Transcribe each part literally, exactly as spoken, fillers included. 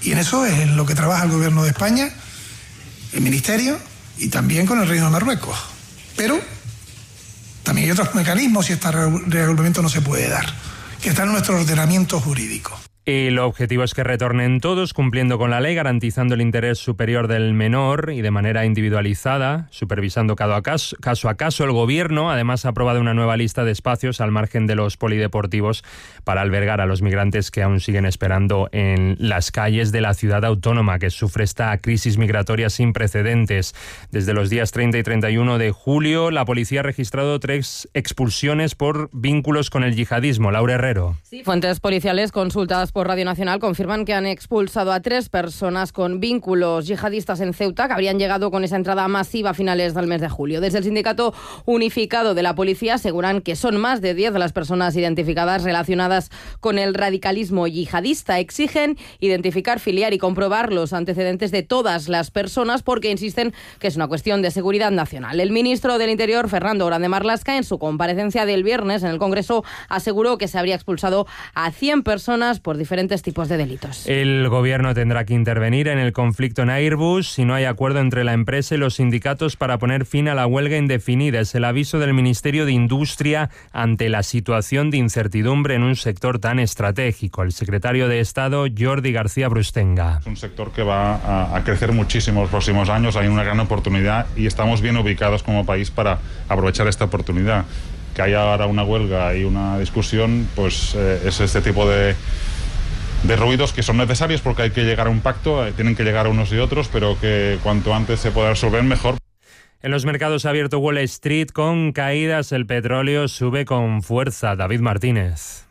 Y en eso es en lo que trabaja el Gobierno de España, el Ministerio y también con el Reino de Marruecos. Pero también hay otros mecanismos si este reagrupamiento no se puede dar, que está en nuestro ordenamiento jurídico. El objetivo es que retornen todos cumpliendo con la ley, garantizando el interés superior del menor y de manera individualizada, supervisando cada caso, caso a caso. El Gobierno además ha aprobado una nueva lista de espacios al margen de los polideportivos para albergar a los migrantes que aún siguen esperando en las calles de la ciudad autónoma, que sufre esta crisis migratoria sin precedentes. Desde los días treinta y treinta y uno de julio, la policía ha registrado tres expulsiones por vínculos con el yihadismo. Laura Herrero. Sí, fuentes policiales consultadas por Radio Nacional confirman que han expulsado a tres personas con vínculos yihadistas en Ceuta, que habrían llegado con esa entrada masiva a finales del mes de julio. Desde el Sindicato Unificado de la Policía aseguran que son más de diez las personas identificadas relacionadas con el radicalismo yihadista. Exigen identificar, filiar y comprobar los antecedentes de todas las personas porque insisten que es una cuestión de seguridad nacional. El ministro del Interior, Fernando Grande Marlaska, en su comparecencia del viernes en el Congreso, aseguró que se habría expulsado a cien personas por diferentes tipos de delitos. El Gobierno tendrá que intervenir en el conflicto en Airbus si no hay acuerdo entre la empresa y los sindicatos para poner fin a la huelga indefinida. Es el aviso del Ministerio de Industria ante la situación de incertidumbre en un sector tan estratégico. El secretario de Estado, Jordi García Brustenga. Es un sector que va a, a crecer muchísimo en los próximos años. Hay una gran oportunidad y estamos bien ubicados como país para aprovechar esta oportunidad. Que haya ahora una huelga y una discusión, pues eh, es este tipo de de ruidos que son necesarios porque hay que llegar a un pacto, tienen que llegar unos y otros, pero que cuanto antes se pueda resolver mejor. En los mercados ha abierto Wall Street con caídas, el petróleo sube con fuerza. David Martínez.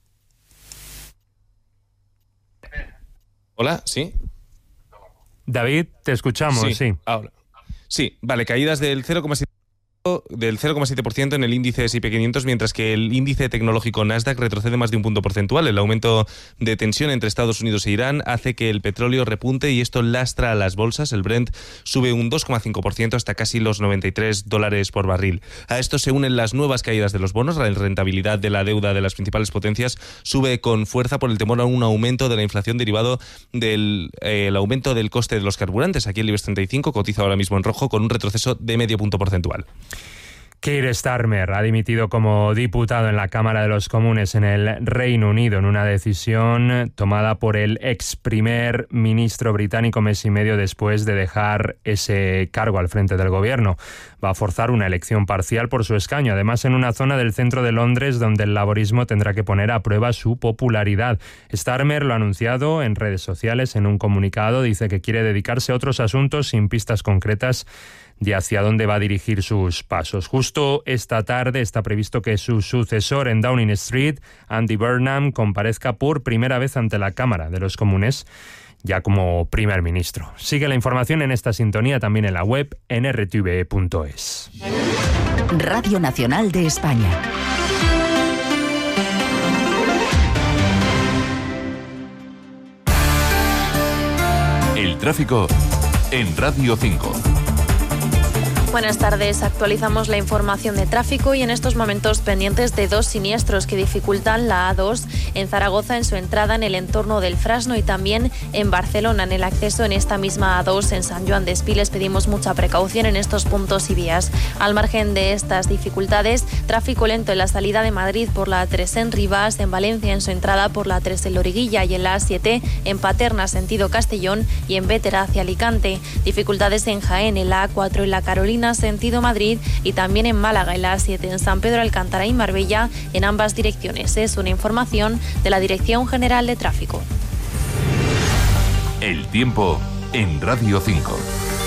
Hola, ¿sí? David, te escuchamos, sí. Sí, ahora. Sí, vale, caídas del cero coma siete del cero coma siete por ciento en el índice ese y pe quinientos, mientras que el índice tecnológico Nasdaq retrocede más de un punto porcentual. El aumento de tensión entre Estados Unidos e Irán hace que el petróleo repunte y esto lastra a las bolsas. El Brent sube un dos coma cinco por ciento hasta casi los noventa y tres dólares por barril. A esto se unen las nuevas caídas de los bonos. La rentabilidad de la deuda de las principales potencias sube con fuerza por el temor a un aumento de la inflación derivado del eh, el aumento del coste de los carburantes. Aquí el IBEX treinta y cinco cotiza ahora mismo en rojo con un retroceso de medio punto porcentual. Keir Starmer ha dimitido como diputado en la Cámara de los Comunes en el Reino Unido en una decisión tomada por el ex primer ministro británico mes y medio después de dejar ese cargo al frente del gobierno. Va a forzar una elección parcial por su escaño, además en una zona del centro de Londres donde el laborismo tendrá que poner a prueba su popularidad. Starmer lo ha anunciado en redes sociales en un comunicado, dice que quiere dedicarse a otros asuntos sin pistas concretas de hacia dónde va a dirigir sus pasos. Justo esta tarde está previsto que su sucesor en Downing Street, Andy Burnham, comparezca por primera vez ante la Cámara de los Comunes, ya como primer ministro. Sigue la información en esta sintonía también en la web en erre te ve punto es. Radio Nacional de España. El tráfico en Radio cinco. Buenas tardes, actualizamos la información de tráfico y en estos momentos pendientes de dos siniestros que dificultan la A dos en Zaragoza en su entrada en el entorno del Frasno y también en Barcelona en el acceso en esta misma A dos en San Joan de Espí. Les pedimos mucha precaución en estos puntos y vías. Al margen de estas dificultades, tráfico lento en la salida de Madrid por la A tres en Rivas, en Valencia en su entrada por la A tres en Loriguilla y en la A siete en Paterna sentido Castellón y en Bétera hacia Alicante. Dificultades en Jaén, en la A cuatro en la Carolina sentido Madrid y también en Málaga en la A siete en San Pedro Alcántara y Marbella en ambas direcciones. Es una información de la Dirección General de Tráfico. El tiempo en Radio cinco.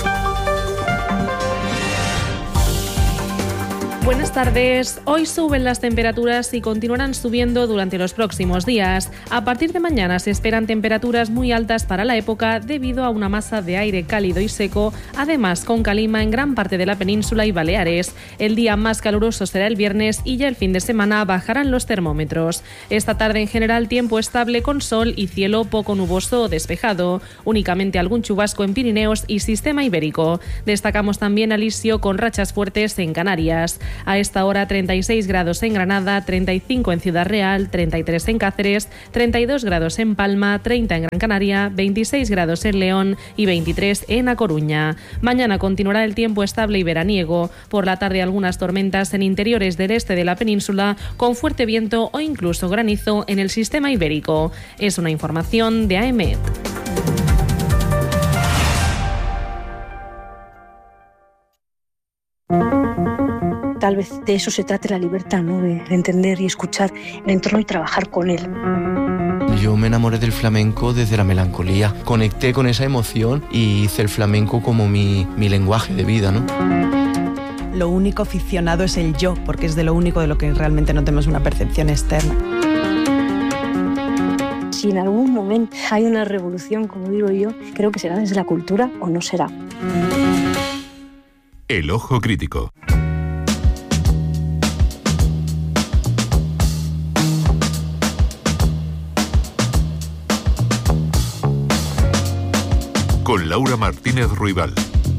Buenas tardes. Hoy suben las temperaturas y continuarán subiendo durante los próximos días. A partir de mañana se esperan temperaturas muy altas para la época debido a una masa de aire cálido y seco, además con calima en gran parte de la península y Baleares. El día más caluroso será el viernes y ya el fin de semana bajarán los termómetros. Esta tarde en general tiempo estable con sol y cielo poco nuboso o despejado. Únicamente algún chubasco en Pirineos y sistema ibérico. Destacamos también alisio con rachas fuertes en Canarias. A esta hora treinta y seis grados en Granada, treinta y cinco en Ciudad Real, treinta y tres en Cáceres, treinta y dos grados en Palma, treinta en Gran Canaria, veintiséis grados en León y veintitrés en A Coruña. Mañana continuará el tiempo estable y veraniego. Por la tarde algunas tormentas en interiores del este de la península con fuerte viento o incluso granizo en el sistema ibérico. Es una información de A E M E T. Tal vez de eso se trate la libertad, ¿no? De entender y escuchar el entorno y trabajar con él. Yo me enamoré del flamenco desde la melancolía. Conecté con esa emoción y hice el flamenco como mi, mi lenguaje de vida, ¿no? Lo único ficcionado es el yo, porque es de lo único de lo que realmente no tenemos una percepción externa. Si en algún momento hay una revolución, como digo yo, creo que será desde la cultura o no será. El ojo crítico. Con Laura Martínez Ruibal.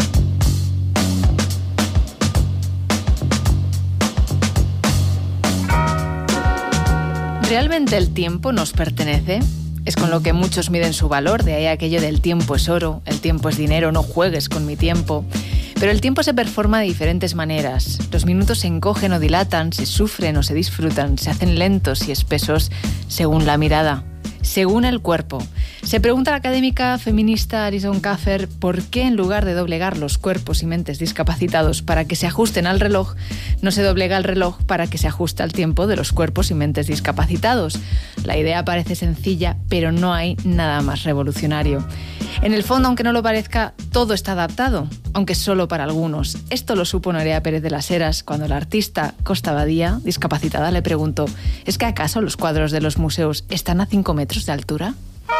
¿Realmente el tiempo nos pertenece? Es con lo que muchos miden su valor, de ahí aquello del tiempo es oro, el tiempo es dinero, no juegues con mi tiempo. Pero el tiempo se performa de diferentes maneras. Los minutos se encogen o dilatan, se sufren o se disfrutan, se hacen lentos y espesos según la mirada, según el cuerpo. Se pregunta la académica feminista Alison Kaffer por qué en lugar de doblegar los cuerpos y mentes discapacitados para que se ajusten al reloj, no se doblega el reloj para que se ajuste al tiempo de los cuerpos y mentes discapacitados. La idea parece sencilla, pero no hay nada más revolucionario. En el fondo, aunque no lo parezca, todo está adaptado, aunque solo para algunos. Esto lo supo Nerea Pérez de las Heras cuando la artista Costa Badía, discapacitada, le preguntó: ¿es que acaso los cuadros de los museos están a cinco metros de altura?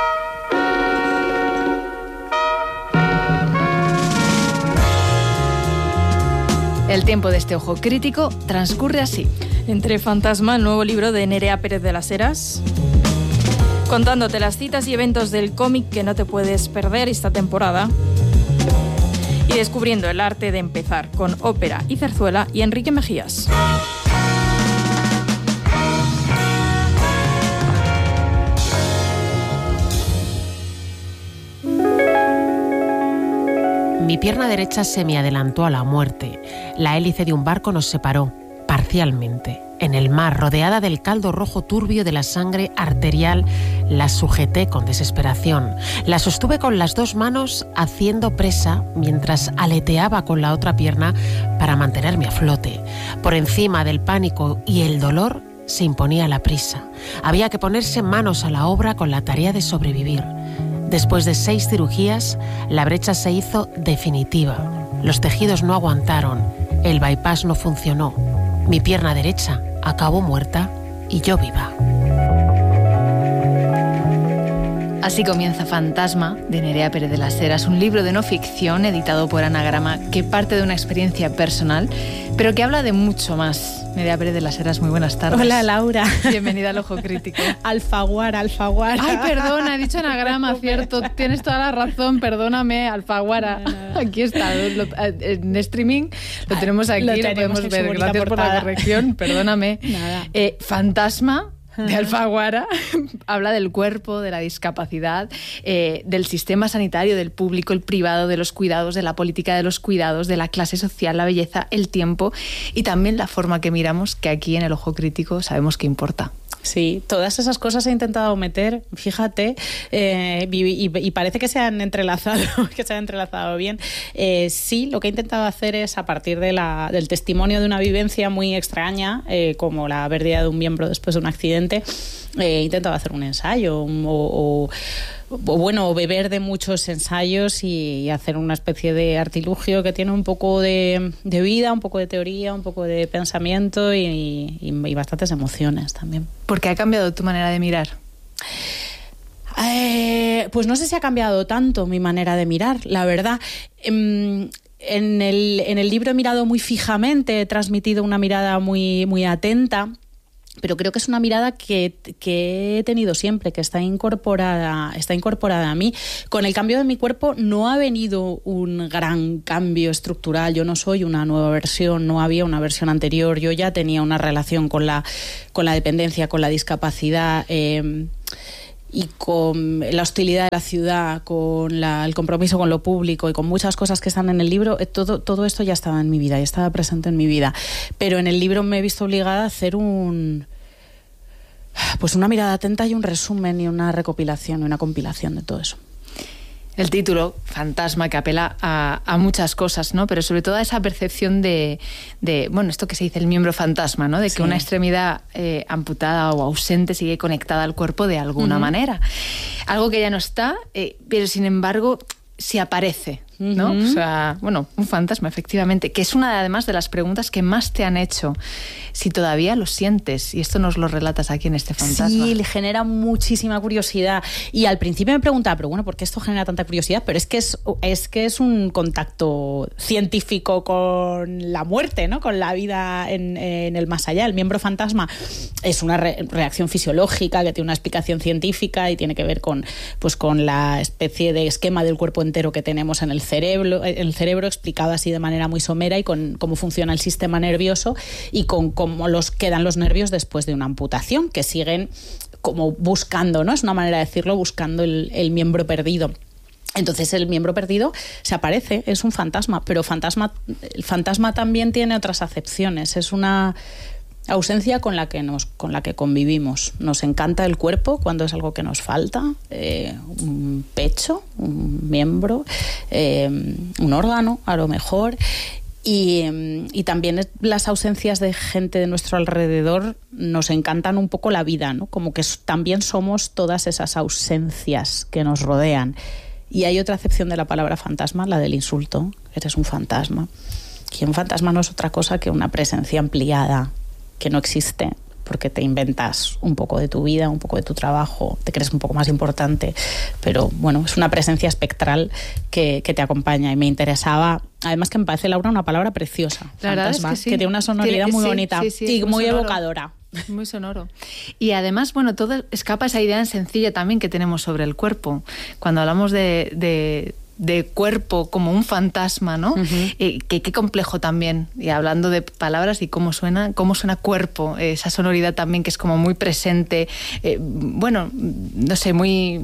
El tiempo de este ojo crítico transcurre así. Entre Fantasma, el nuevo libro de Nerea Pérez de las Heras, contándote las citas y eventos del cómic que no te puedes perder esta temporada, y descubriendo el arte de empezar con ópera y zarzuela, y Enrique Mejías. Mi pierna derecha se me adelantó a la muerte. La hélice de un barco nos separó, parcialmente. En el mar, rodeada del caldo rojo turbio de la sangre arterial, la sujeté con desesperación. La sostuve con las dos manos haciendo presa mientras aleteaba con la otra pierna para mantenerme a flote. Por encima del pánico y el dolor se imponía la prisa. Había que ponerse manos a la obra con la tarea de sobrevivir. Después de seis cirugías, la brecha se hizo definitiva. Los tejidos no aguantaron, el bypass no funcionó. Mi pierna derecha acabó muerta y yo viva. Así comienza Fantasma, de Nerea Pérez de las Heras, un libro de no ficción editado por Anagrama que parte de una experiencia personal, pero que habla de mucho más. Nerea Pérez de las Heras, muy buenas tardes. Hola, Laura. Bienvenida al Ojo Crítico. Alfaguara, Alfaguara. Ay, perdona, he dicho Anagrama, cierto. Tienes toda la razón, perdóname, Alfaguara. Nada, nada. Aquí está, lo, en streaming lo tenemos aquí, lo, lo podemos ver. Gracias por la corrección, perdóname. Nada. Eh, Fantasma, de Alfaguara, habla del cuerpo, de la discapacidad, eh, del sistema sanitario, del público, el privado, de los cuidados, de la política de los cuidados, de la clase social, la belleza, el tiempo y también la forma que miramos, que aquí en el Ojo Crítico sabemos que importa. Sí, todas esas cosas he intentado meter, fíjate, eh, y, y, y parece que se han entrelazado, que se han entrelazado bien. Eh, sí, lo que he intentado hacer es, a partir de la, del testimonio de una vivencia muy extraña, eh, como la pérdida de un miembro después de un accidente, eh, he intentado hacer un ensayo o, o, o bueno, beber de muchos ensayos y, y hacer una especie de artilugio que tiene un poco de, de vida, un poco de teoría, un poco de pensamiento y, y, y bastantes emociones también. ¿Por qué ha cambiado tu manera de mirar? Eh, pues no sé si ha cambiado tanto mi manera de mirar, la verdad. Eh, en, el, en el libro he mirado muy fijamente, he transmitido una mirada muy, muy atenta. pero creo que es una mirada que, que he tenido siempre, que está incorporada, está incorporada a mí. Con el cambio de mi cuerpo no ha venido un gran cambio estructural. Yo no soy una nueva versión, no había una versión anterior. Yo ya tenía una relación con la, con la dependencia, con la discapacidad, eh, y con la hostilidad de la ciudad, con la, el compromiso con lo público y con muchas cosas que están en el libro. Todo, todo esto ya estaba en mi vida, ya estaba presente en mi vida. Pero en el libro me he visto obligada a hacer un... pues una mirada atenta y un resumen y una recopilación y una compilación de todo eso. El título, Fantasma, que apela a, a muchas cosas, ¿no? Pero sobre todo a esa percepción de, de, bueno, esto que se dice el miembro fantasma, ¿no? De que sí. una extremidad eh, amputada o ausente sigue conectada al cuerpo de alguna uh-huh. manera. Algo que ya no está, eh, pero sin embargo sí aparece, ¿no? Uh-huh. O sea, bueno, un fantasma, efectivamente, que es una, además, de las preguntas que más te han hecho. Si todavía lo sientes, y esto nos lo relatas aquí en este fantasma. Sí, le genera muchísima curiosidad. Y al principio me preguntaba, pero bueno, ¿por qué esto genera tanta curiosidad? Pero es que es, es que es un contacto científico con la muerte, ¿no? Con la vida en, en el más allá. El miembro fantasma es una re- reacción fisiológica que tiene una explicación científica y tiene que ver con, pues, con la especie de esquema del cuerpo entero que tenemos en el cerebro, el cerebro explicado así de manera muy somera, y con cómo funciona el sistema nervioso y con cómo los quedan los nervios después de una amputación, que siguen como buscando, ¿no? Es una manera de decirlo, buscando el, el miembro perdido. Entonces el miembro perdido se aparece, es un fantasma, pero fantasma, el fantasma también tiene otras acepciones. Es una ausencia con la que nos, con la que convivimos. Nos encanta el cuerpo cuando es algo que nos falta, eh, un pecho, un miembro, eh, un órgano, a lo mejor. Y, y también las ausencias de gente de nuestro alrededor nos encantan un poco la vida, ¿no? Como que también somos todas esas ausencias que nos rodean. Y hay otra acepción de la palabra fantasma, la del insulto. Eres un fantasma. Y un fantasma no es otra cosa que una presencia ampliada que no existe, porque te inventas un poco de tu vida, un poco de tu trabajo, te crees un poco más importante, pero bueno, es una presencia espectral que, que te acompaña, y me interesaba, además que me parece, Laura, una palabra preciosa, la verdad fantasma, es que, sí. que tiene una sonoridad tiene, muy sí, bonita sí, sí, y muy, muy evocadora. Muy sonoro. Y además, bueno, todo escapa esa idea sencilla también que tenemos sobre el cuerpo. Cuando hablamos de... de de cuerpo como un fantasma, ¿no? Uh-huh. Eh, que qué complejo también. Y hablando de palabras y cómo suena, cómo suena cuerpo, eh, esa sonoridad también que es como muy presente, eh, bueno, no sé, muy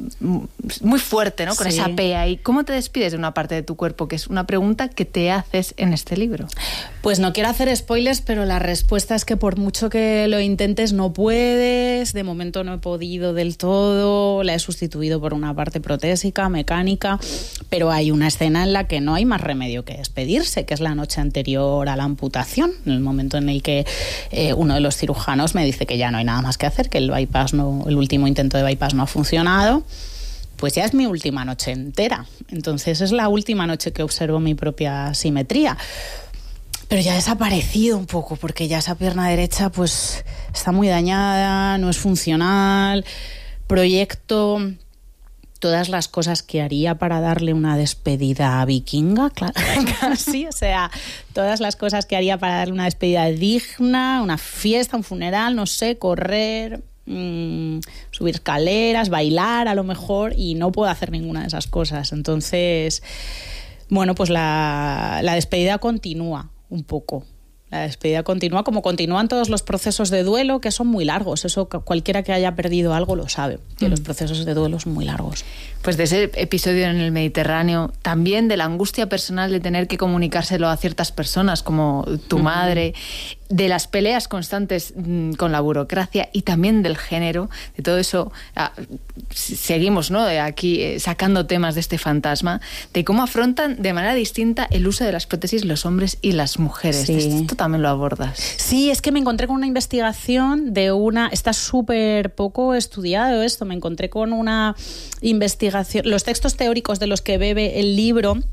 muy fuerte, ¿no? Con sí. esa P ahí. ¿Cómo te despides de una parte de tu cuerpo? Que es una pregunta que te haces en este libro. Pues no quiero hacer spoilers, pero la respuesta es que por mucho que lo intentes no puedes. De momento no he podido del todo. La he sustituido por una parte protésica, mecánica. Pero hay una escena en la que no hay más remedio que despedirse, que es la noche anterior a la amputación, en el momento en el que eh, uno de los cirujanos me dice que ya no hay nada más que hacer, que el bypass no, el último intento de bypass no ha funcionado. Pues ya es mi última noche entera. Entonces es la última noche que observo mi propia simetría. Pero ya ha desaparecido un poco, porque ya esa pierna derecha pues está muy dañada, no es funcional. Proyecto todas las cosas que haría para darle una despedida vikinga, claro, casi, o sea, todas las cosas que haría para darle una despedida digna, una fiesta, un funeral, no sé, correr, mmm, subir escaleras, bailar a lo mejor, y no puedo hacer ninguna de esas cosas. Entonces, bueno, pues la, la despedida continúa un poco. La despedida continúa como continúan todos los procesos de duelo, que son muy largos. Eso cualquiera que haya perdido algo lo sabe, que mm. los procesos de duelo son muy largos. Pues de ese episodio en el Mediterráneo, también de la angustia personal de tener que comunicárselo a ciertas personas, como tu mm. madre, de las peleas constantes mmm, con la burocracia y también del género, de todo eso. Ah, seguimos, ¿no?, de aquí eh, sacando temas de este fantasma, de cómo afrontan de manera distinta el uso de las prótesis los hombres y las mujeres. Sí. Esto también lo abordas. Sí, es que me encontré con una investigación de una... Está súper poco estudiado esto. Me encontré con una investigación... Los textos teóricos de los que bebe el libro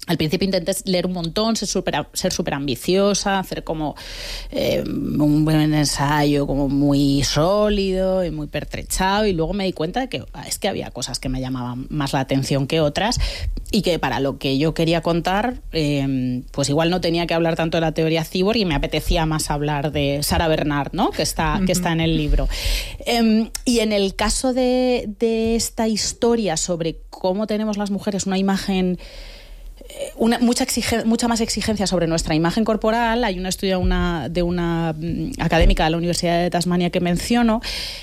Al principio intenté leer un montón, ser súper ser súper ambiciosa, hacer como eh, un buen ensayo como muy sólido y muy pertrechado, y luego me di cuenta de que es que había cosas que me llamaban más la atención que otras y que para lo que yo quería contar eh, pues igual no tenía que hablar tanto de la teoría cyborg y me apetecía más hablar de Sarah Bernhardt, ¿no? que, está, uh-huh. que está en el libro. Eh, y en el caso de, de esta historia sobre cómo tenemos las mujeres una imagen... Una, mucha, exigen, mucha más exigencia sobre nuestra imagen corporal. Hay un estudio una, de una um, académica de la Universidad de Tasmania que menciono.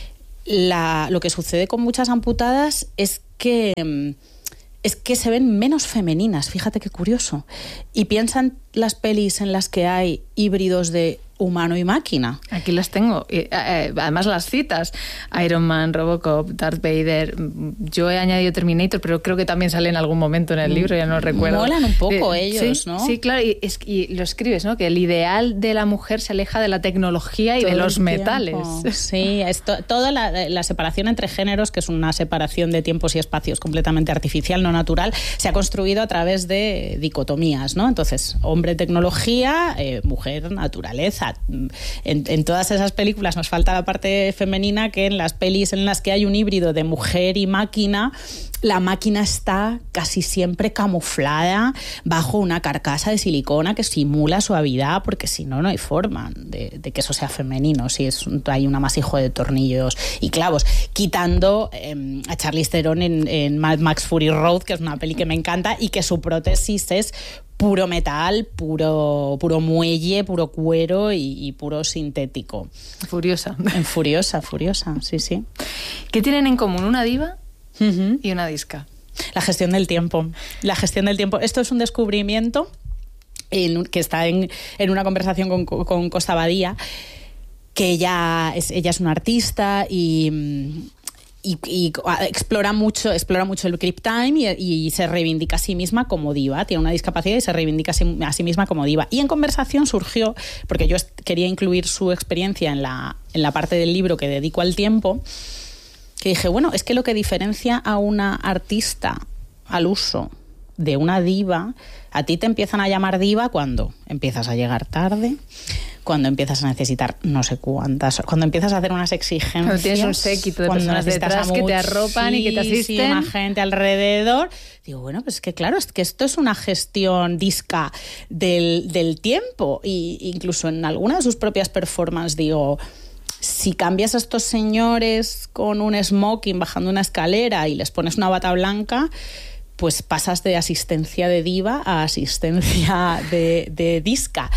La, lo que sucede con muchas amputadas es que, um, es que se ven menos femeninas, fíjate qué curioso. Y piensan las pelis en las que hay híbridos de humano y máquina. Aquí las tengo. Además las citas. Iron Man, Robocop, Darth Vader. Yo he añadido Terminator, pero creo que también sale en algún momento en el libro, ya no recuerdo. Molan un poco eh, ellos, sí, ¿no? Sí, claro. Y, es, y lo escribes, ¿no? Que el ideal de la mujer se aleja de la tecnología y todo de los metales. Sí, esto, toda la, la separación entre géneros, que es una separación de tiempos y espacios completamente artificial, no natural, se ha construido a través de dicotomías, ¿no? Entonces, hombre, tecnología, eh, mujer, naturaleza. En, en todas esas películas nos falta la parte femenina, que en las pelis en las que hay un híbrido de mujer y máquina, la máquina está casi siempre camuflada bajo una carcasa de silicona que simula suavidad, porque si no, no hay forma de, de que eso sea femenino, si es, hay un amasijo de tornillos y clavos, quitando eh, a Charlize Theron en, en Mad Max Fury Road, que es una peli que me encanta y que su prótesis es puro metal, puro, puro muelle, puro cuero y, y puro sintético. Furiosa. Furiosa, furiosa, sí, sí. ¿Qué tienen en común una diva uh-huh. y una disca? La gestión del tiempo. La gestión del tiempo. Esto es un descubrimiento en, que está en, en una conversación con, con Costa Badía, que ella es, ella es una artista y... Y, y explora mucho explora mucho el Crip Time y, y se reivindica a sí misma como diva. Tiene una discapacidad y se reivindica a sí, a sí misma como diva. Y en conversación surgió, porque yo quería incluir su experiencia en la, en la parte del libro que dedico al tiempo, que dije, bueno, es que lo que diferencia a una artista al uso de una diva, a ti te empiezan a llamar diva cuando empiezas a llegar tarde, cuando empiezas a necesitar no sé cuántas, cuando empiezas a hacer unas exigencias, cuando tienes un séquito de personas detrás que te arropan y que te asisten, más gente alrededor. Digo, bueno, pues es que claro, es que esto es una gestión disca del, del tiempo. Y incluso en alguna de sus propias performances digo, si cambias a estos señores con un smoking bajando una escalera y les pones una bata blanca, pues pasas de asistencia de diva a asistencia de, de disca.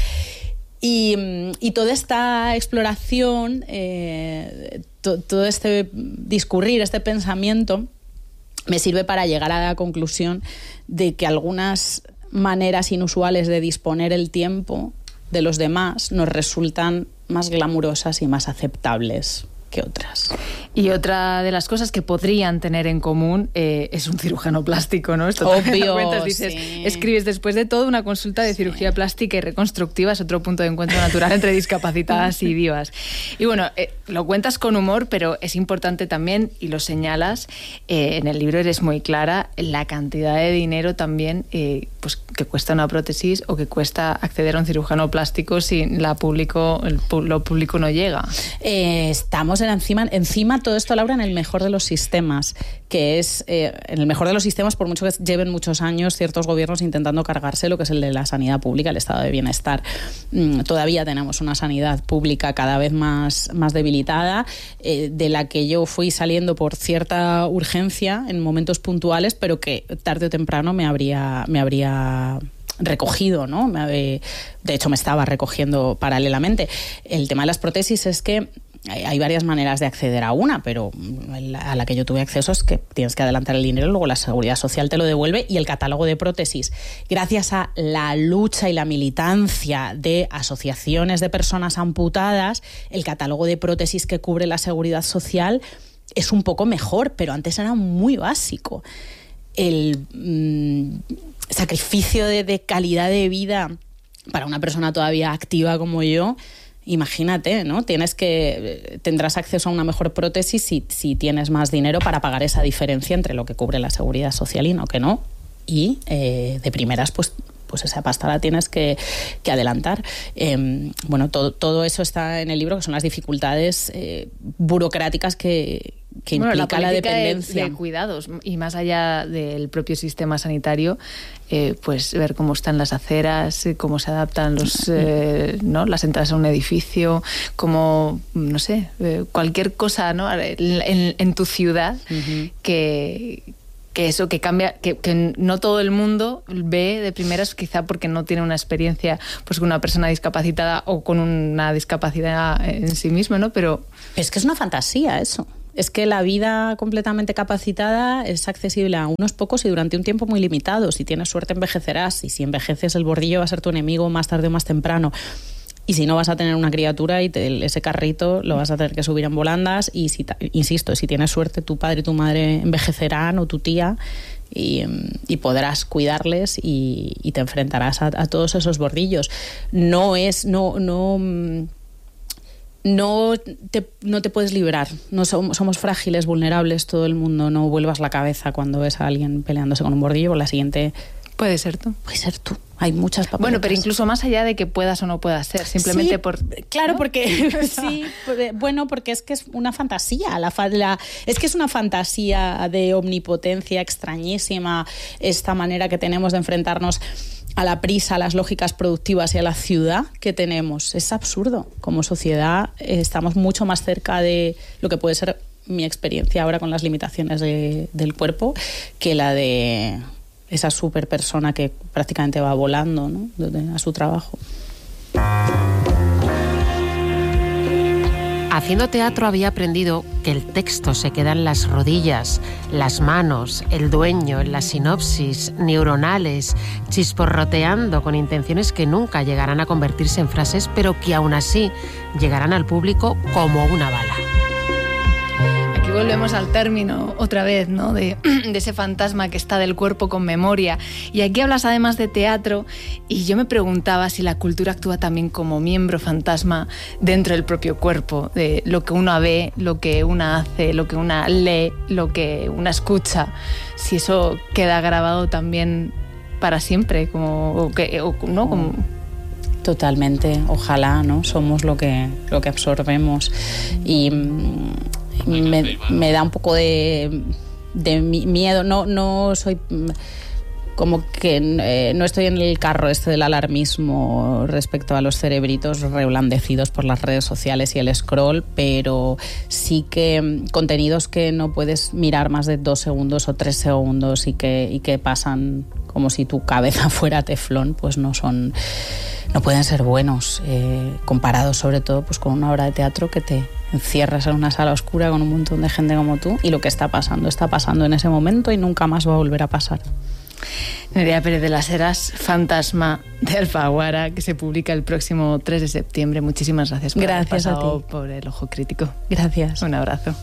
Y, y toda esta exploración, eh, to, todo este discurrir, este pensamiento, me sirve para llegar a la conclusión de que algunas maneras inusuales de disponer el tiempo de los demás nos resultan más glamurosas y más aceptables que otras. Y otra de las cosas que podrían tener en común eh, es un cirujano plástico, ¿no? Esto obvio, cuentas, dices, sí. Escribes después de todo una consulta de cirugía sí. plástica y reconstructiva, es otro punto de encuentro natural entre discapacitadas y divas. Y bueno, eh, lo cuentas con humor, pero es importante también, y lo señalas, eh, en el libro eres muy clara, la cantidad de dinero también eh, pues, que cuesta una prótesis o que cuesta acceder a un cirujano plástico si la público, el, lo público no llega. Eh, estamos en encima, encima todo esto, Laura, en el mejor de los sistemas, que es eh, en el mejor de los sistemas, por mucho que lleven muchos años ciertos gobiernos intentando cargarse lo que es el de la sanidad pública, el estado de bienestar. Mm, todavía tenemos una sanidad pública cada vez más, más debilitada, eh, de la que yo fui saliendo por cierta urgencia en momentos puntuales, pero que tarde o temprano me habría, me habría recogido, ¿no? De hecho, me estaba recogiendo paralelamente. El tema de las prótesis es que hay varias maneras de acceder a una, pero a la que yo tuve acceso es que tienes que adelantar el dinero, luego la Seguridad Social te lo devuelve, y el catálogo de prótesis, gracias a la lucha y la militancia de asociaciones de personas amputadas, el catálogo de prótesis que cubre la Seguridad Social es un poco mejor, pero antes era muy básico. El mmm, sacrificio de, de calidad de vida para una persona todavía activa como yo, imagínate, ¿no? Tienes que, tendrás acceso a una mejor prótesis si, si tienes más dinero para pagar esa diferencia entre lo que cubre la Seguridad Social y no que no. y eh, de primeras pues pues esa pasta la tienes que, que adelantar. Eh, bueno, todo, todo eso está en el libro, que son las dificultades eh, burocráticas que, que bueno, implica la, la De, dependencia. de cuidados, y más allá del propio sistema sanitario, eh, pues ver cómo están las aceras, cómo se adaptan los, eh, ¿no? las entradas a un edificio, cómo, no sé, eh, cualquier cosa, ¿no? en, en, en tu ciudad uh-huh. que... que eso, que cambia, que, que no todo el mundo ve de primeras, quizá porque no tiene una experiencia pues con una persona discapacitada o con una discapacidad en sí misma, ¿no? Pero es que es una fantasía eso. Es que la vida completamente capacitada es accesible a unos pocos y durante un tiempo muy limitado. Si tienes suerte envejecerás, y si envejeces el bordillo va a ser tu enemigo más tarde o más temprano. Y si no, vas a tener una criatura y te, ese carrito lo vas a tener que subir en volandas. Y si, insisto, si tienes suerte, tu padre y tu madre envejecerán, o tu tía, y, y podrás cuidarles y, y te enfrentarás a, a todos esos bordillos. No es... no, no No te, no te puedes librar. No somos, somos frágiles, vulnerables, todo el mundo. No vuelvas la cabeza cuando ves a alguien peleándose con un bordillo, o la siguiente... Puede ser tú. Puede ser tú. Hay muchas papeletas. Bueno, pero incluso más allá de que puedas o no puedas ser, simplemente sí, por... Claro, ¿no? porque... sí, bueno, porque es que es una fantasía. La, la, es que es una fantasía de omnipotencia extrañísima, esta manera que tenemos de enfrentarnos a la prisa, a las lógicas productivas y a la ciudad que tenemos. Es absurdo. Como sociedad eh, estamos mucho más cerca de lo que puede ser mi experiencia ahora con las limitaciones de, del cuerpo que la de esa super persona que prácticamente va volando, ¿no? a su trabajo. Haciendo teatro había aprendido que el texto se queda en las rodillas, las manos, el dueño, en la sinopsis, neuronales, chisporroteando con intenciones que nunca llegarán a convertirse en frases, pero que aún así llegarán al público como una bala. Aquí volvemos al término otra vez, ¿no? De, de ese fantasma que está del cuerpo con memoria. Y aquí hablas además de teatro, y yo me preguntaba si la cultura actúa también como miembro fantasma dentro del propio cuerpo, de lo que uno ve, lo que una hace, lo que una lee, lo que una escucha, si eso queda grabado también para siempre, como, o que, o, ¿no? Como... Totalmente, ojalá, ¿no? Somos lo que, lo que absorbemos. Y... Me, me da un poco de, de miedo. No, no soy como que eh, no estoy en el carro este del alarmismo respecto a los cerebritos reblandecidos por las redes sociales y el scroll, pero sí que contenidos que no puedes mirar más de dos segundos o tres segundos y que, y que pasan como si tu cabeza fuera teflón, pues no son, no pueden ser buenos, eh, comparados sobre todo pues con una obra de teatro que te encierras en una sala oscura con un montón de gente como tú, y lo que está pasando, está pasando en ese momento y nunca más va a volver a pasar. Nerea Pérez de las Heras, Fantasma de Alfaguara, que se publica el próximo tres de septiembre. Muchísimas gracias por gracias haber pasado a ti. por El Ojo Crítico. Gracias. Un abrazo.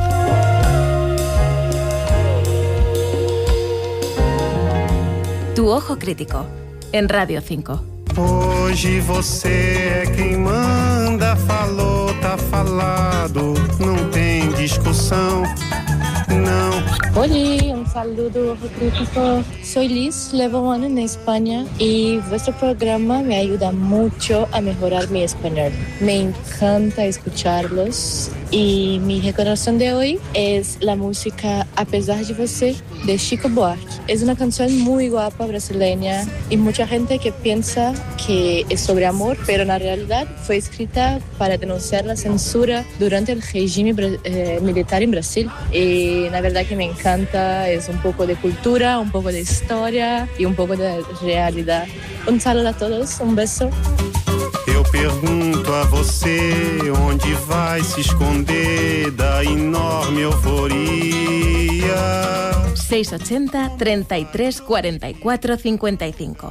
Tu Ojo Crítico, en Radio cinco. Hoje você é quem manda, falou, tá falado, não tem discussão, não. Hola, un saludo Ojo Crítico. Soy Liz, llevo un año en España y vuestro programa me ayuda mucho a mejorar mi español. Me encanta escucharlos y mi recomendación de hoy es la música A Pesar de Você, de Chico Buarque. Es una canción muy guapa brasileña y mucha gente que piensa que es sobre amor, pero en la realidad fue escrita para denunciar la censura durante el régimen eh, militar en Brasil. Y la verdad que me encanta, es un poco de cultura, un poco de historia y un poco de realidad. Un saludo a todos, un beso. Eu pergunto a você onde vai se esconder da enorme euforia. seiscientos ochenta, treinta y tres, cuarenta y cuatro, cincuenta y cinco.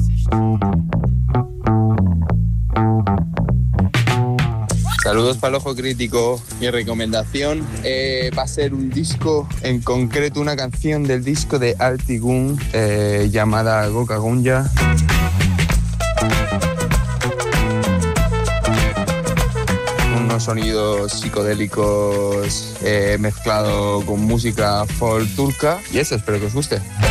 Saludos para el Ojo Crítico. Mi recomendación eh, va a ser un disco, en concreto una canción del disco de Altigun eh, llamada Goka Gunja. Unos sonidos psicodélicos eh, mezclado con música folk turca, y eso, espero que os guste.